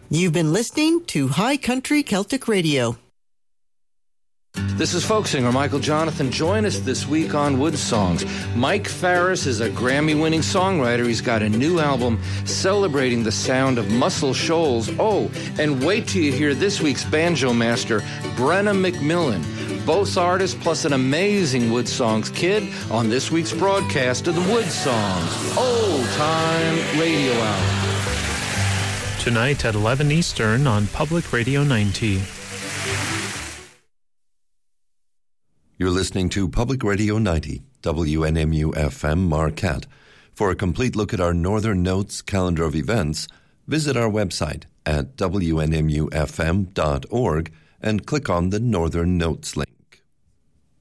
You've been listening to High Country Celtic Radio. This is folk singer Michael Jonathan. Join us this week on Wood Songs. Mike Farris is a Grammy-winning songwriter. He's got a new album celebrating the sound of Muscle Shoals. Oh, and wait till you hear this week's banjo master, Brenna McMillan. Both artists plus an amazing Wood Songs kid on this week's broadcast of the Wood Songs Old Time Radio Hour. Tonight at 11 Eastern on Public Radio 90. You're listening to Public Radio 90, WNMU-FM Marquette. For a complete look at our Northern Notes calendar of events, visit our website at WNMUFM.org and click on the Northern Notes link.